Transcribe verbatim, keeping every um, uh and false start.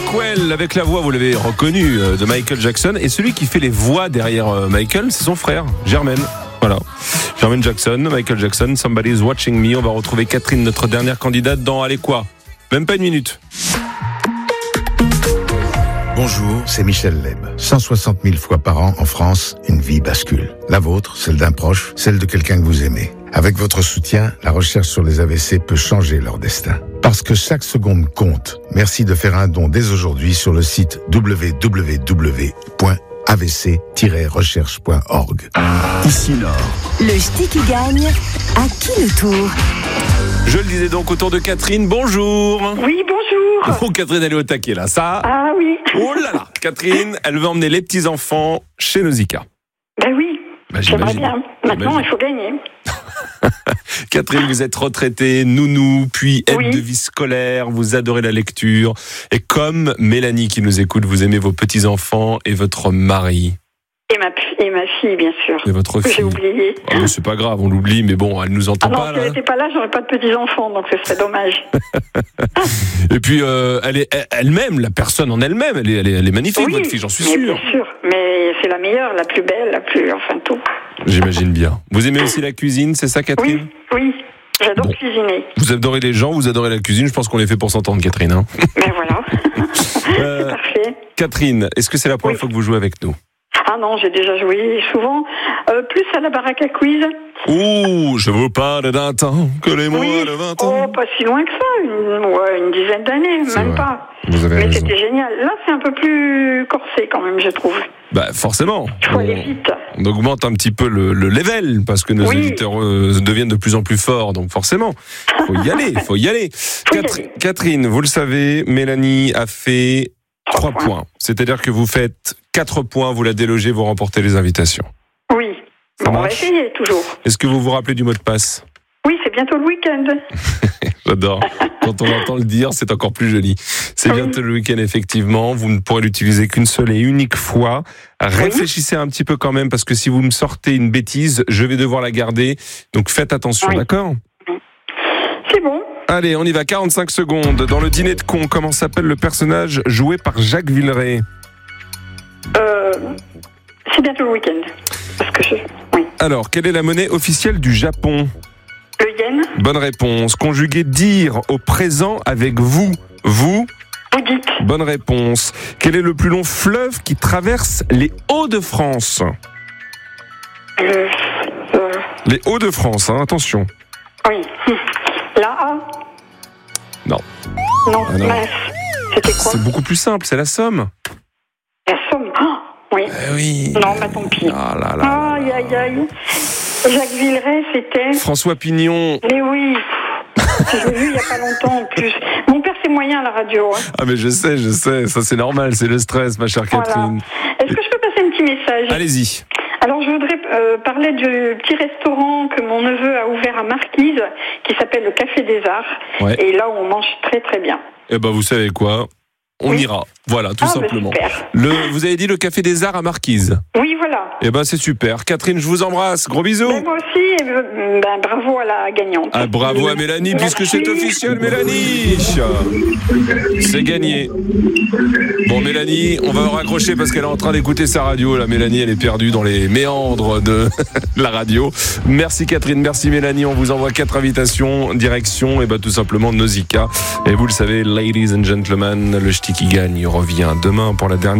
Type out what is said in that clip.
Rockwell, avec la voix, vous l'avez reconnu, de Michael Jackson. Et celui qui fait les voix derrière Michael, c'est son frère, Jermaine. Voilà. Jermaine Jackson, Michael Jackson, Somebody's Watching Me. On va retrouver Catherine, notre dernière candidate, dans allez quoi ? Même pas une minute. Bonjour, c'est Michel Leb. cent soixante mille fois par an en France, une vie bascule. La vôtre, celle d'un proche, celle de quelqu'un que vous aimez. Avec votre soutien, la recherche sur les A V C peut changer leur destin. Parce que chaque seconde compte. Merci de faire un don dès aujourd'hui sur le site w w w point a v c tiret recherche point org. Ici Nord. Le ch'ti qui gagne, à qui le tour ? Je le disais donc autour de Catherine, bonjour. Oui, bonjour. Oh, Catherine, elle est au taquet là, ça. Ah oui. Oh là là, Catherine, elle veut emmener les petits-enfants chez Nausicaa. Ben oui, bah, j'aimerais bien. Maintenant, j'imagine. Il faut gagner. Catherine, vous êtes retraitée, nounou, puis aide oui. de vie scolaire, vous adorez la lecture. Et comme Mélanie qui nous écoute, vous aimez vos petits-enfants et votre mari. Et ma, et ma fille, bien sûr. Et votre fille. J'ai oublié. Ah, mais c'est pas grave, on l'oublie, mais bon, elle nous entend ah non, pas. Si elle n'était pas là, j'aurais pas de petits-enfants, donc ce serait dommage. Et puis, euh, elle est elle-même, la personne en elle-même, elle est, elle est, elle est magnifique, oui, votre fille, j'en suis mais sûr. Bien sûr, mais c'est la meilleure, la plus belle, la plus... enfin tout. J'imagine bien. Vous aimez aussi la cuisine, c'est ça, Catherine ? Oui, oui. J'adore bon. cuisiner. Vous adorez les gens, vous adorez la cuisine. Je pense qu'on est fait pour s'entendre, Catherine. Hein. Ben voilà. euh, c'est parfait. Catherine, est-ce que c'est la première oui. fois que vous jouez avec nous ? Ah non, j'ai déjà joué souvent. Euh, plus à la baraque à quiz. Ouh, je vous parle d'un temps que les mois oui. de vingt ans. Oh, pas si loin que ça. Une, ouais, une dizaine d'années, c'est même vrai. Pas. Vous avez Mais raison. C'était génial. Là, c'est un peu plus corsé quand même, je trouve. Bah forcément. Il faut aller vite. On augmente un petit peu le, le level parce que nos oui. auditeurs euh, deviennent de plus en plus forts. Donc forcément, faut y aller, faut y aller. Faut Catherine, y aller. Catherine, vous le savez, Mélanie a fait trois points. points. C'est-à-dire que vous faites quatre points, vous la délogez, vous remportez les invitations. Oui. Bon, on va essayer toujours. Est-ce que vous vous rappelez du mot de passe ? Oui, c'est bientôt le week-end. J'adore. Quand on entend le dire, c'est encore plus joli. C'est oui. bientôt le week-end, effectivement. Vous ne pourrez l'utiliser qu'une seule et unique fois. Réfléchissez oui. un petit peu quand même, parce que si vous me sortez une bêtise, je vais devoir la garder. Donc faites attention, oui. d'accord ? C'est bon. Allez, on y va. quarante-cinq secondes. Dans le dîner de con, comment s'appelle le personnage joué par Jacques Villeray ? Euh, c'est bientôt le week-end. Parce que je... oui. Alors, quelle est la monnaie officielle du Japon ? Le yen. Bonne réponse. Conjuguer dire au présent avec vous. Vous ? Vous dites. Bonne réponse. Quel est le plus long fleuve qui traverse les Hauts-de-France ? euh, euh... Les Hauts-de-France, hein, attention. Oui. La A ? Non. Non, ah non. Mince. C'était quoi ? C'est beaucoup plus simple, c'est la Somme. La Somme ? Oh, oui. Eh oui. Non, bah tant pis. Ah là là. Aïe, aïe, aïe. Jacques Villeray, c'était... François Pignon. Mais oui. Je l'ai vu il n'y a pas longtemps en plus. Mon père, c'est moyen à la radio. Hein. Ah mais je sais, je sais. Ça c'est normal, c'est le stress, ma chère Catherine. Voilà. Est-ce que je peux passer un petit message ? Allez-y. Alors, je voudrais euh, parler du petit restaurant que mon neveu a ouvert à Marquise, qui s'appelle le Café des Arts. Ouais. Et là, on mange très très bien. Eh ben, vous savez quoi ? On oui. ira. Voilà, tout ah, simplement. Bah, super. Le, vous avez dit le Café des Arts à Marquise ? Oui, voilà. Eh ben, c'est super. Catherine, je vous embrasse. Gros bisous. Ben, moi aussi. Et ben, bravo à la gagnante. Ah, bravo à Mélanie, Merci. puisque c'est officiel, Mélanie. C'est gagné. Bon, Mélanie, on va raccrocher parce qu'elle est en train d'écouter sa radio. La Mélanie, elle est perdue dans les méandres de la radio. Merci Catherine, merci Mélanie. On vous envoie quatre invitations, direction, et ben tout simplement Nausicaa. Et vous le savez, ladies and gentlemen, le ch'ti qui gagne revient demain pour la dernière.